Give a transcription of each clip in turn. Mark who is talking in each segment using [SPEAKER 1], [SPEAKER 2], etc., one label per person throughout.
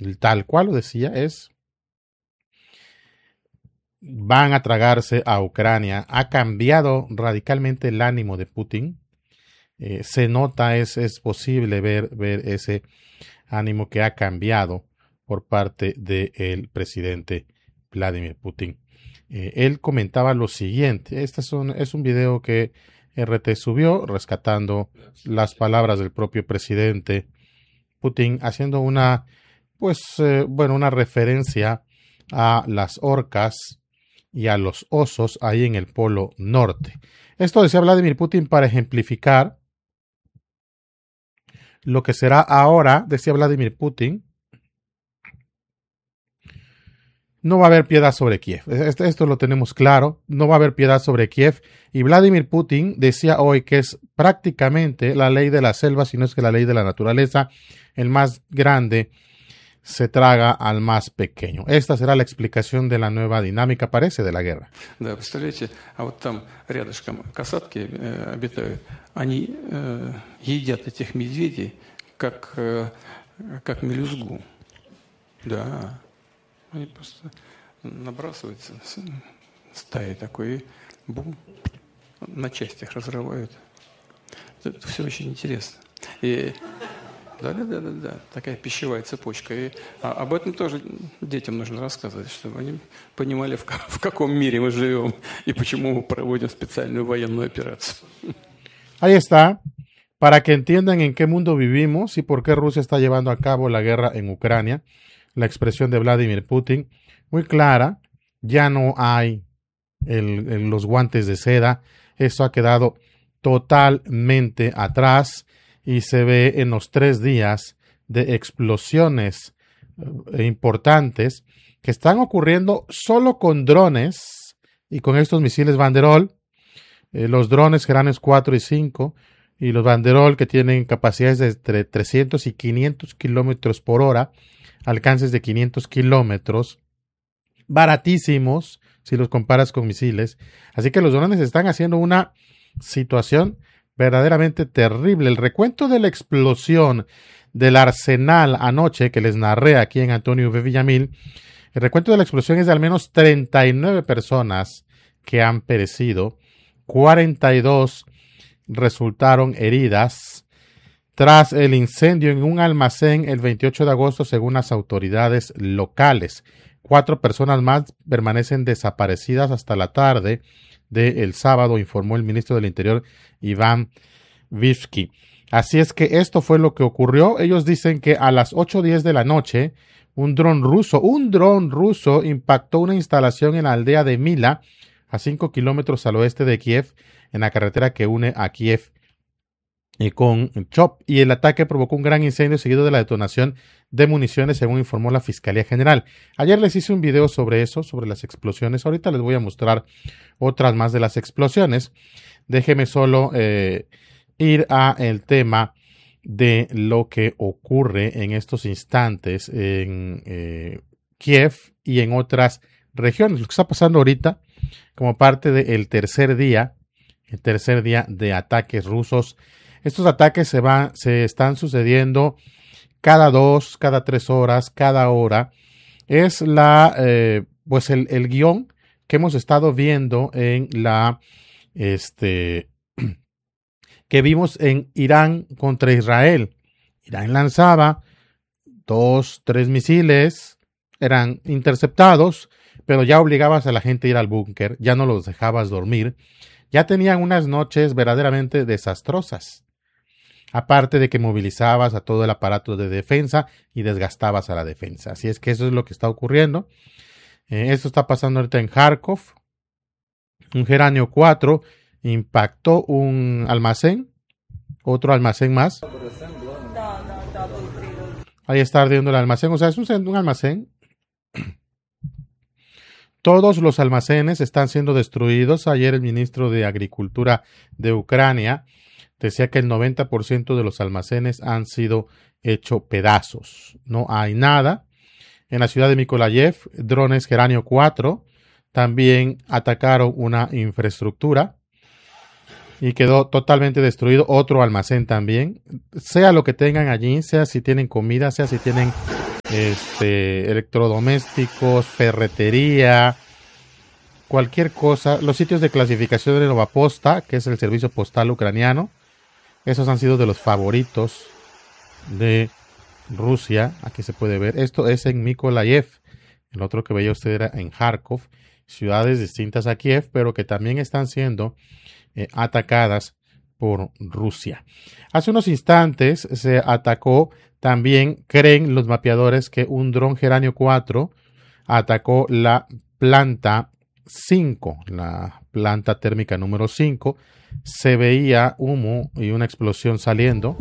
[SPEAKER 1] tal cual lo decía, van a tragarse a Ucrania. Ha cambiado radicalmente el ánimo de Putin. Se nota, es posible ver ese ánimo que ha cambiado por parte del presidente Vladimir Putin. Él comentaba lo siguiente. Este es un video que RT subió rescatando las palabras del propio presidente Putin, haciendo una referencia a las orcas y a los osos ahí en el Polo Norte. Esto decía Vladimir Putin para ejemplificar lo que será ahora, decía Vladimir Putin. No va a haber piedad sobre Kiev. Esto lo tenemos claro. No va a haber piedad sobre Kiev. Y Vladimir Putin decía hoy que es prácticamente la ley de la selva, si no es que la ley de la naturaleza. El más grande se traga al más pequeño. Esta será la explicación de la nueva dinámica, parece, de la guerra.
[SPEAKER 2] Да, представляете, а вот там рядышком касатки обитают. Они едят этих медведей как мелюзгу. Да. Они просто набрасываются стаей такой, и бум, на частях разрывают. Это все очень интересно. И да, такая пищевая цепочка. И об этом тоже детям нужно рассказывать, чтобы они понимали, в каком мире мы живем и почему мы проводим специальную военную операцию.
[SPEAKER 1] Ahí está, para que entiendan en qué mundo vivimos y por qué Rusia está llevando a cabo la guerra en Ucrania. La expresión de Vladimir Putin, muy clara, ya no hay los guantes de seda, eso ha quedado totalmente atrás y se ve en los 3 días de explosiones importantes que están ocurriendo solo con drones y con estos misiles Banderol, los drones Geranes 4 y 5 y los Banderol que tienen capacidades de entre 300 y 500 kilómetros por hora, alcances de 500 kilómetros, baratísimos si los comparas con misiles. Así que los drones están haciendo una situación verdaderamente terrible. El recuento de la explosión del arsenal anoche que les narré aquí en Antonio V. Villamil, el recuento de la explosión es de al menos 39 personas que han perecido, 42 resultaron heridas tras el incendio en un almacén el 28 de agosto, según las autoridades locales. 4 personas más permanecen desaparecidas hasta la tarde del sábado, informó el ministro del Interior, Iván Vivsky. Así es que esto fue lo que ocurrió. Ellos dicen que a las 8:10 de la noche, un dron ruso impactó una instalación en la aldea de Mila, a 5 kilómetros al oeste de Kiev, en la carretera que une a Kiev con Chop, y el ataque provocó un gran incendio seguido de la detonación de municiones, según informó la Fiscalía General. Ayer les hice un video sobre eso, sobre las explosiones. Ahorita les voy a mostrar otras más de las explosiones. Déjeme solo ir a el tema de lo que ocurre en estos instantes en Kiev y en otras regiones. Lo que está pasando ahorita como parte del tercer día de ataques rusos. Estos ataques se están sucediendo cada 2, cada 3 horas, cada hora. Es el guión que hemos estado viendo en que vimos en Irán contra Israel. Irán lanzaba 2, 3 misiles, eran interceptados, pero ya obligabas a la gente a ir al búnker, ya no los dejabas dormir. Ya tenían unas noches verdaderamente desastrosas. Aparte de que movilizabas a todo el aparato de defensa y desgastabas a la defensa. Así es que eso es lo que está ocurriendo. Esto está pasando ahorita en Kharkov. Un Geranio 4 impactó un almacén, otro almacén más. Ahí está ardiendo el almacén. O sea, es un almacén. Todos los almacenes están siendo destruidos. Ayer el ministro de Agricultura de Ucrania decía que el 90% de los almacenes han sido hechos pedazos. No hay nada. En la ciudad de Mykolaiv, drones Geranio 4 también atacaron una infraestructura y quedó totalmente destruido otro almacén también. Sea lo que tengan allí, sea si tienen comida, sea si tienen electrodomésticos, ferretería, cualquier cosa. Los sitios de clasificación de Novaposta, que es el servicio postal ucraniano, esos han sido de los favoritos de Rusia. Aquí se puede ver. Esto es en Mykolaiv. El otro que veía usted era en Kharkov. Ciudades distintas a Kiev, pero que también están siendo atacadas por Rusia. Hace unos instantes se atacó también, creen los mapeadores, que un dron Geranio 4 atacó la planta 5, la planta térmica número 5. Se veía humo y una explosión saliendo.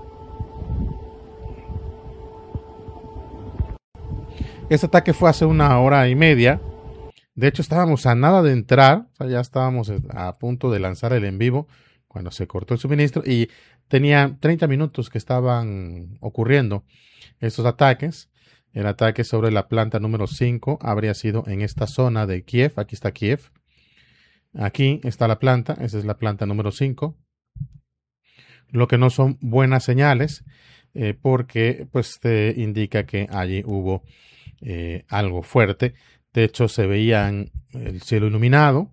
[SPEAKER 1] Este ataque fue hace 1 hora y media. De hecho, estábamos a nada de entrar, o sea, ya estábamos a punto de lanzar el en vivo cuando se cortó el suministro y tenía 30 minutos que estaban ocurriendo estos ataques. El ataque sobre la planta número 5 habría sido en esta zona de Kiev. Aquí está Kiev. Aquí está la planta. Esa es la planta número 5. Lo que no son buenas señales porque pues te indica que allí hubo algo fuerte. De hecho, se veía el cielo iluminado.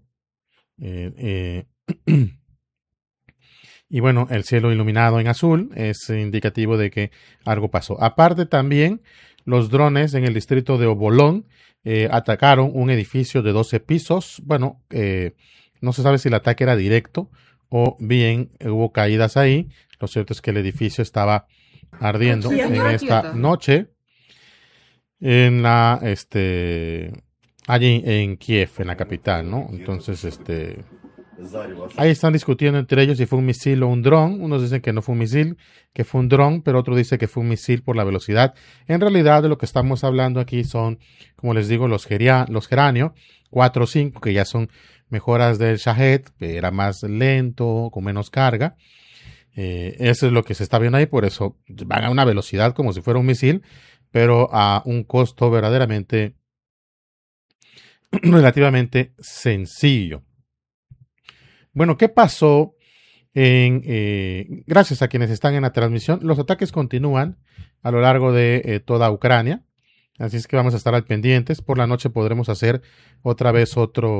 [SPEAKER 1] Y bueno, el cielo iluminado en azul es indicativo de que algo pasó. Aparte también, los drones en el distrito de Obolón atacaron un edificio de 12 pisos. Bueno, no se sabe si el ataque era directo o bien hubo caídas ahí. Lo cierto es que el edificio estaba ardiendo en esta noche en la allí en Kiev, en la capital, ¿no? Entonces, ahí están discutiendo entre ellos si fue un misil o un dron. Unos dicen que no fue un misil, que fue un dron, pero otro dice que fue un misil por la velocidad. En realidad, de lo que estamos hablando aquí son, como les digo, los Geranio 4 o 5, que ya son mejoras del Shahed, que era más lento, con menos carga. Eso es lo que se está viendo ahí, por eso van a una velocidad como si fuera un misil, pero a un costo verdaderamente relativamente sencillo. Bueno, ¿qué pasó? Gracias a quienes están en la transmisión, los ataques continúan a lo largo de toda Ucrania, así es que vamos a estar al pendientes. Por la noche podremos hacer otra vez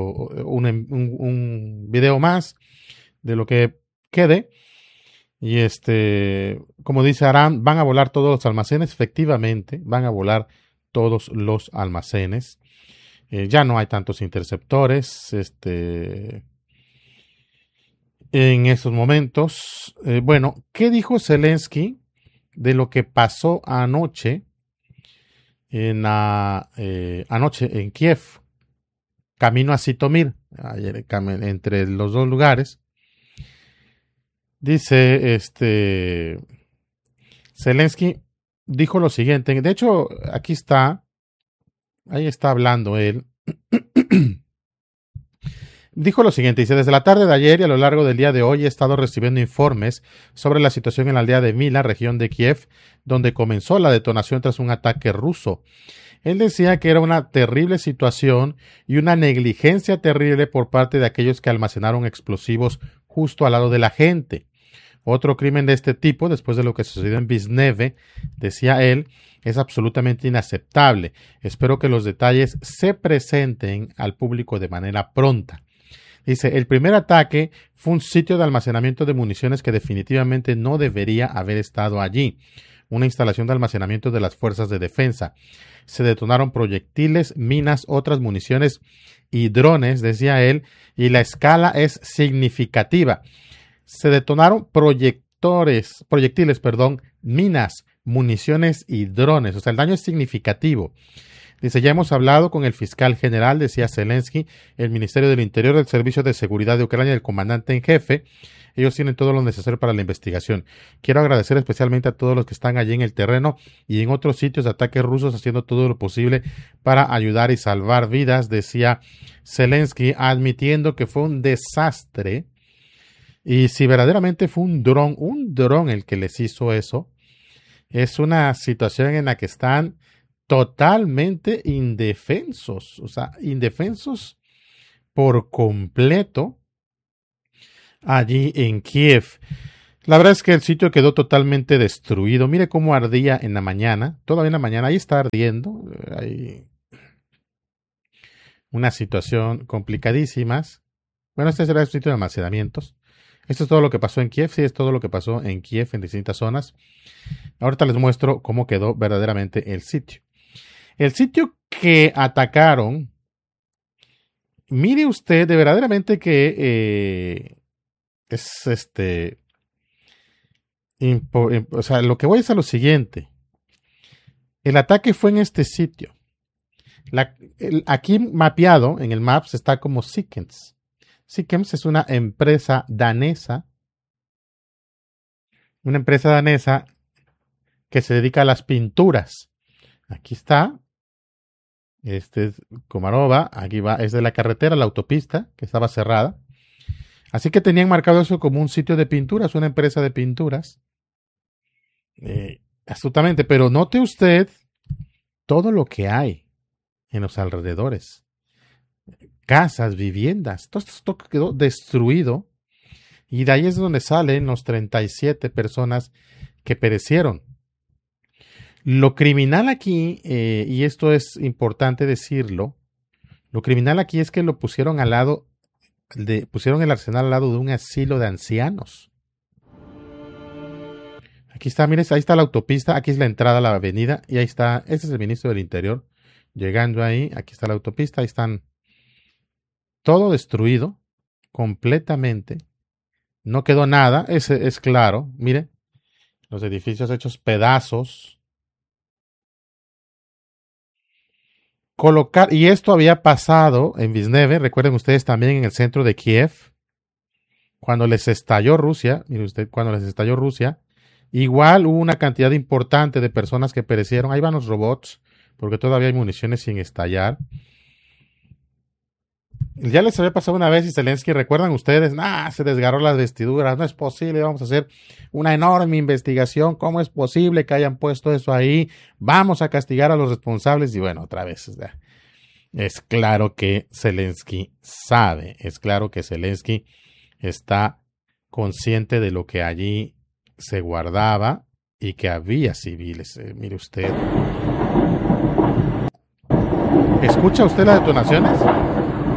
[SPEAKER 1] un video más de lo que quede. Y como dice Aram, van a volar todos los almacenes. Efectivamente, van a volar todos los almacenes. Ya no hay tantos interceptores en estos momentos. Bueno, ¿qué dijo Zelensky de lo que pasó anoche anoche en Kiev, camino a Sitomir, entre los dos lugares? Dice Zelensky dijo lo siguiente. De hecho, aquí está. Ahí está hablando él. Dijo lo siguiente, dice, desde la tarde de ayer y a lo largo del día de hoy he estado recibiendo informes sobre la situación en la aldea de Mila, región de Kiev, donde comenzó la detonación tras un ataque ruso. Él decía que era una terrible situación y una negligencia terrible por parte de aquellos que almacenaron explosivos justo al lado de la gente. Otro crimen de este tipo, después de lo que sucedió en Visneve, decía él, es absolutamente inaceptable. Espero que los detalles se presenten al público de manera pronta. Dice, el primer ataque fue un sitio de almacenamiento de municiones que definitivamente no debería haber estado allí. Una instalación de almacenamiento de las fuerzas de defensa. Se detonaron proyectiles, minas, otras municiones y drones, decía él, y la escala es significativa. Se detonaron proyectiles, minas, municiones y drones. O sea, el daño es significativo. Dice, ya hemos hablado con el fiscal general, decía Zelensky, el Ministerio del Interior, del Servicio de Seguridad de Ucrania, el comandante en jefe. Ellos tienen todo lo necesario para la investigación. Quiero agradecer especialmente a todos los que están allí en el terreno y en otros sitios de ataques rusos haciendo todo lo posible para ayudar y salvar vidas, decía Zelensky, admitiendo que fue un desastre. Y si verdaderamente fue un dron el que les hizo eso, es una situación en la que están totalmente indefensos, o sea, indefensos por completo allí en Kiev. La verdad es que el sitio quedó totalmente destruido. Mire cómo ardía en la mañana. Todavía en la mañana. Ahí está ardiendo. Hay una situación complicadísima. Bueno, este será el sitio de almacenamientos. Esto es todo lo que pasó en Kiev. Sí, es todo lo que pasó en Kiev en distintas zonas. Ahorita les muestro cómo quedó verdaderamente el sitio. El sitio que atacaron, mire usted de verdaderamente que es o sea, lo que voy es a lo siguiente. El ataque fue en este sitio. Aquí mapeado en el Maps está como Siemens. Siemens es una empresa danesa. Una empresa danesa que se dedica a las pinturas. Aquí está. Este es Komarova. Aquí va. Es de la carretera, la autopista, que estaba cerrada. Así que tenían marcado eso como un sitio de pinturas, una empresa de pinturas. Absolutamente. Pero note usted todo lo que hay en los alrededores. Casas, viviendas. Todo esto quedó destruido. Y de ahí es donde salen los 37 personas que perecieron. Lo criminal aquí, y esto es importante decirlo, lo criminal aquí es que lo pusieron al lado, pusieron el arsenal al lado de un asilo de ancianos. Aquí está, miren, ahí está la autopista, aquí es la entrada a la avenida, y ahí está, este es el ministro del Interior, llegando ahí, aquí está la autopista, ahí están todo destruido, completamente, no quedó nada, es claro, mire, los edificios hechos pedazos. Colocar, y esto había pasado en Visneve, recuerden ustedes también en el centro de Kiev, cuando les estalló Rusia, mire usted, cuando les estalló Rusia, igual hubo una cantidad importante de personas que perecieron, ahí van los robots, porque todavía hay municiones sin estallar. Ya les había pasado una vez y Zelensky, recuerdan ustedes, se desgarró las vestiduras, no es posible, vamos a hacer una enorme investigación, ¿cómo es posible que hayan puesto eso ahí? Vamos a castigar a los responsables y bueno, otra vez, es claro que Zelensky sabe, es claro que Zelensky está consciente de lo que allí se guardaba y que había civiles, mire usted. ¿Escucha usted las detonaciones?